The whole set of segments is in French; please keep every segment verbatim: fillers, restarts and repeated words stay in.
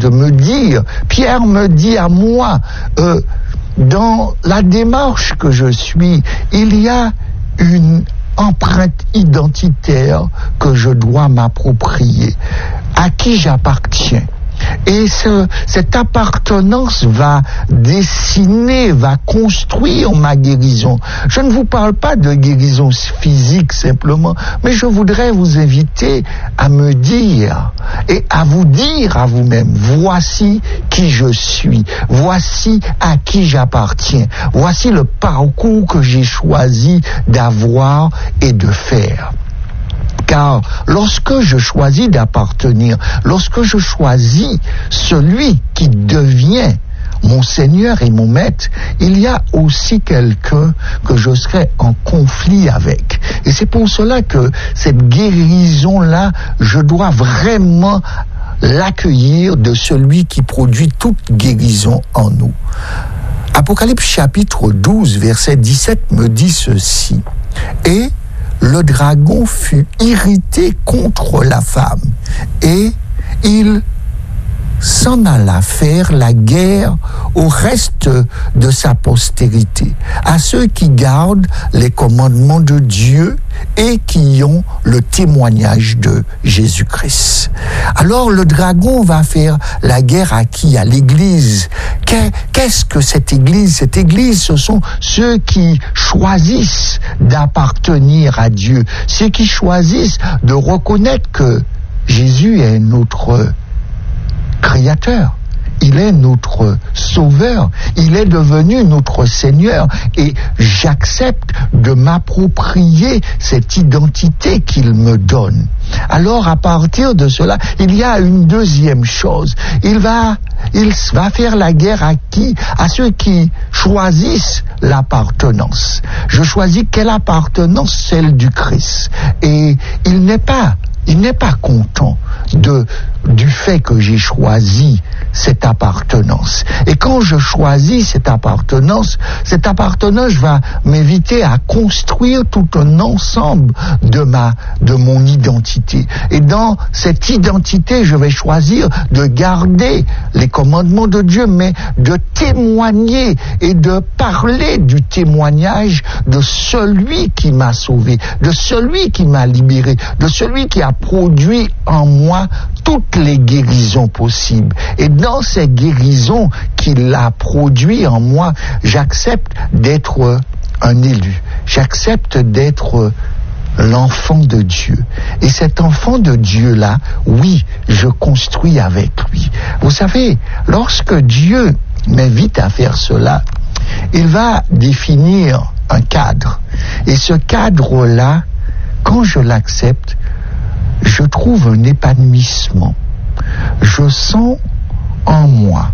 de me dire, Pierre me dit à moi, euh, dans la démarche que je suis, il y a une empreinte identitaire que je dois m'approprier, à qui j'appartiens. Et ce, cette appartenance va dessiner, va construire ma guérison. Je ne vous parle pas de guérison physique simplement, mais je voudrais vous inviter à me dire et à vous dire à vous-même, voici qui je suis, voici à qui j'appartiens, voici le parcours que j'ai choisi d'avoir et de faire. Car lorsque je choisis d'appartenir, lorsque je choisis celui qui devient mon Seigneur et mon Maître, il y a aussi quelqu'un que je serai en conflit avec. Et c'est pour cela que cette guérison-là, je dois vraiment l'accueillir de celui qui produit toute guérison en nous. Apocalypse chapitre douze, verset dix-sept me dit ceci. Et le dragon fut irrité contre la femme et il s'en alla faire la guerre au reste de sa postérité, à ceux qui gardent les commandements de Dieu et qui ont le témoignage de Jésus-Christ. Alors le dragon va faire la guerre à qui? À l'Église. Qu'est-ce que cette Église? Cette Église, ce sont ceux qui choisissent d'appartenir à Dieu, ceux qui choisissent de reconnaître que Jésus est notre Créateur. Il est notre Sauveur, il est devenu notre Seigneur et j'accepte de m'approprier cette identité qu'il me donne. Alors à partir de cela, il y a une deuxième chose. Il va, il va faire la guerre à qui? À ceux qui choisissent l'appartenance. Je choisis quelle appartenance? Celle du Christ. Et il n'est pas Il n'est pas content de, du fait que j'ai choisi cette appartenance. Et quand je choisis cette appartenance, cette appartenance va m'inviter à construire tout un ensemble de ma, de mon identité. Et dans cette identité, je vais choisir de garder les commandements de Dieu, mais de témoigner et de parler du témoignage de celui qui m'a sauvé, de celui qui m'a libéré, de celui qui a produit en moi toutes les guérisons possibles. Et dans ces guérisons qu'il a produit en moi, j'accepte d'être un élu. J'accepte d'être l'enfant de Dieu. Et cet enfant de Dieu-là, oui, je construis avec lui. Vous savez, lorsque Dieu m'invite à faire cela, il va définir un cadre. Et ce cadre-là, quand je l'accepte, je trouve un épanouissement. Je sens en moi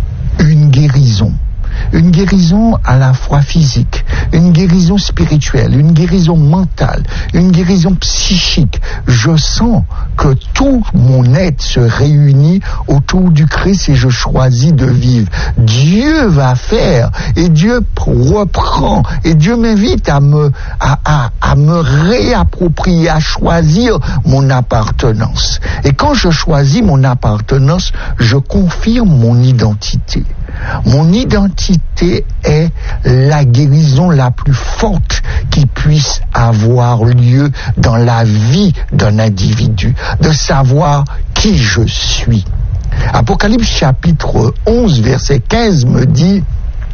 une guérison. Une guérison à la fois physique, une guérison spirituelle, une guérison mentale, une guérison psychique. Je sens que tout mon être se réunit autour du Christ et je choisis de vivre. Dieu va faire et Dieu reprend et Dieu m'invite à me, à, à, à me réapproprier, à choisir mon appartenance. Et quand je choisis mon appartenance, je confirme mon identité. Mon identité est la guérison la plus forte qui puisse avoir lieu dans la vie d'un individu, de savoir qui je suis. Apocalypse chapitre onze, verset quinze me dit: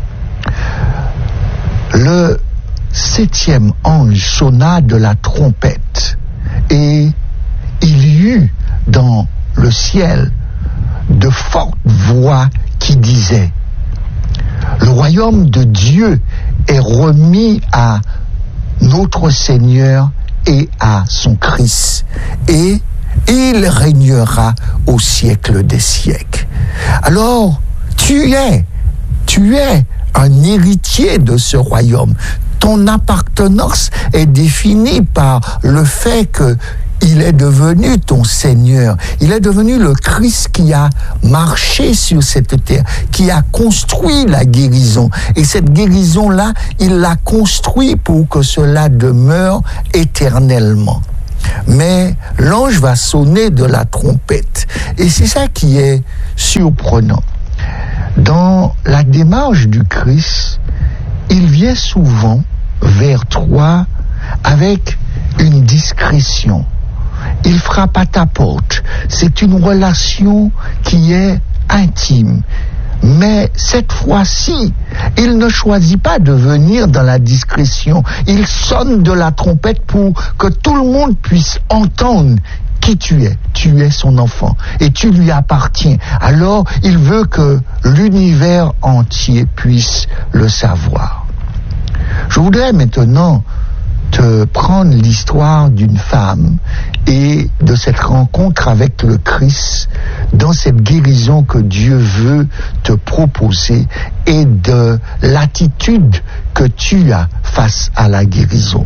le septième ange sonna de la trompette et il y eut dans le ciel de fortes voix qui disaient: le royaume de Dieu est remis à notre Seigneur et à son Christ, et il régnera au siècle des siècles. Alors, tu es, tu es un héritier de ce royaume. Ton appartenance est définie par le fait que il est devenu ton Seigneur. Il est devenu le Christ qui a marché sur cette terre, qui a construit la guérison. Et cette guérison-là, il l'a construit pour que cela demeure éternellement. mais l'ange va sonner de la trompette. Et c'est ça qui est surprenant. Dans la démarche du Christ, il vient souvent vers toi avec une discrétion. Il frappe à ta porte. C'est une relation qui est intime. Mais cette fois-ci, il ne choisit pas de venir dans la discrétion. Il sonne de la trompette pour que tout le monde puisse entendre qui tu es. Tu es son enfant et tu lui appartiens. Alors, il veut que l'univers entier puisse le savoir. Je voudrais maintenant te prendre l'histoire d'une femme et de cette rencontre avec le Christ dans cette guérison que Dieu veut te proposer et de l'attitude que tu as face à la guérison.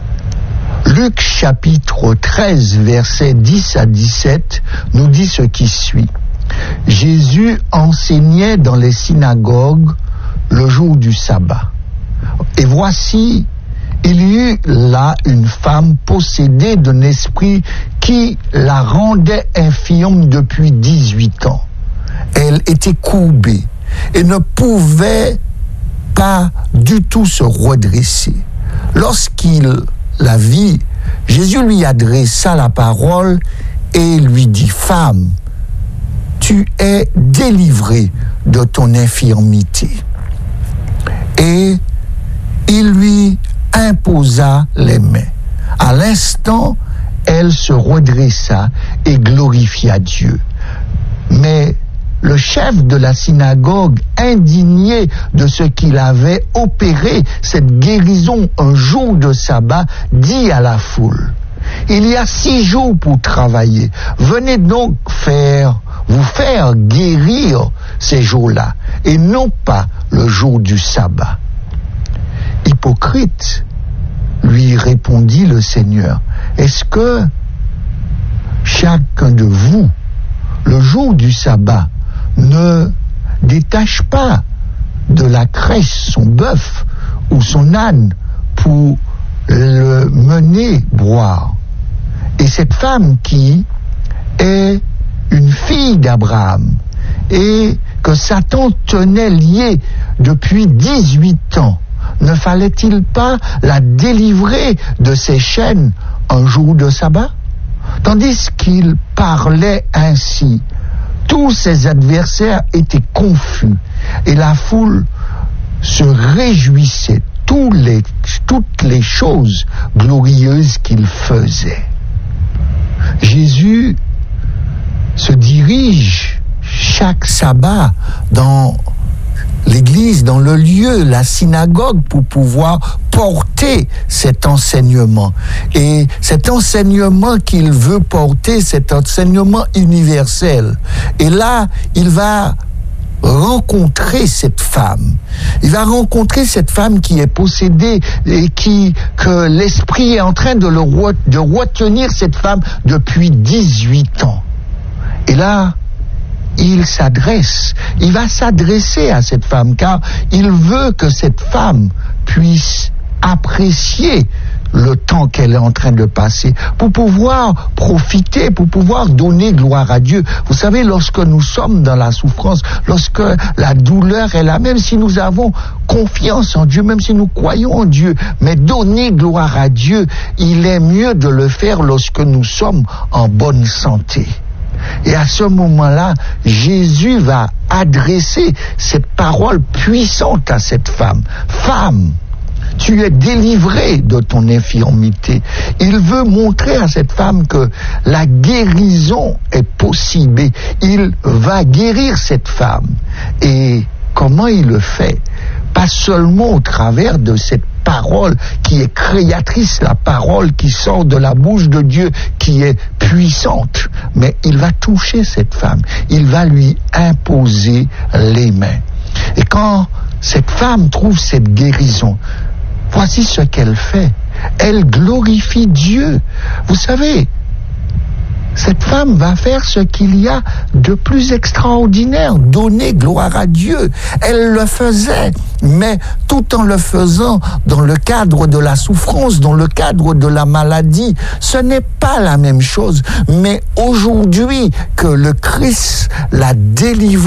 Luc chapitre treize, versets dix à dix-sept, nous dit ce qui suit. Jésus enseignait dans les synagogues le jour du sabbat. Et voici, il y eut là une femme possédée d'un esprit qui la rendait infirme depuis dix-huit ans. Elle était courbée et ne pouvait pas du tout se redresser. Lorsqu'il la vit, Jésus lui adressa la parole et lui dit « Femme, tu es délivrée de ton infirmité. » Et il lui imposa les mains. À l'instant, elle se redressa et glorifia Dieu. Mais le chef de la synagogue, indigné de ce qu'il avait opéré, cette guérison un jour de sabbat, dit à la foule, « Il y a six jours pour travailler. Venez donc faire, vous faire guérir ces jours-là, et non pas le jour du sabbat. » Hypocrite, lui répondit le Seigneur, est-ce que chacun de vous, le jour du sabbat, ne détache pas de la crèche son bœuf ou son âne pour le mener boire? Et cette femme qui est une fille d'Abraham et que Satan tenait liée depuis dix-huit ans, ne fallait-il pas la délivrer de ses chaînes un jour de sabbat? Tandis qu'il parlait ainsi, tous ses adversaires étaient confus et la foule se réjouissait tous les, toutes les choses glorieuses qu'il faisait. Jésus se dirige chaque sabbat dans l'église, dans le lieu, la synagogue, pour pouvoir porter cet enseignement. Et cet enseignement qu'il veut porter, cet enseignement universel. Et là, il va rencontrer cette femme. Il va rencontrer cette femme qui est possédée et qui, que l'esprit est en train de, le, de retenir cette femme depuis dix-huit ans. Et là, il s'adresse, il va s'adresser à cette femme, car il veut que cette femme puisse apprécier le temps qu'elle est en train de passer, pour pouvoir profiter, pour pouvoir donner gloire à Dieu. Vous savez, lorsque nous sommes dans la souffrance, lorsque la douleur est là, même si nous avons confiance en Dieu, même si nous croyons en Dieu, mais donner gloire à Dieu, il est mieux de le faire lorsque nous sommes en bonne santé. Et à ce moment-là, Jésus va adresser cette parole puissante à cette femme. Femme, tu es délivrée de ton infirmité. Il veut montrer à cette femme que la guérison est possible. Il va guérir cette femme. Et comment il le fait? Pas seulement au travers de cette parole qui est créatrice, la parole qui sort de la bouche de Dieu, qui est puissante, mais il va toucher cette femme, il va lui imposer les mains. Et quand cette femme trouve cette guérison, voici ce qu'elle fait. Elle glorifie Dieu. Vous savez, cette femme va faire ce qu'il y a de plus extraordinaire, donner gloire à Dieu. Elle le faisait, mais tout en le faisant dans le cadre de la souffrance, dans le cadre de la maladie. Ce n'est pas la même chose. Mais aujourd'hui que le Christ l'a délivrée,